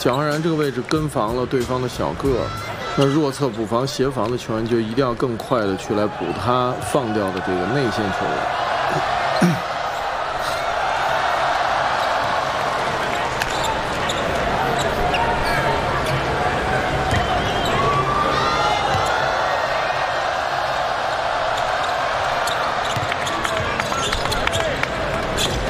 蒋焕然这个位置跟防了对方的小个，那弱侧补防协防的球员就一定要更快的去来补他放掉的这个内线球员。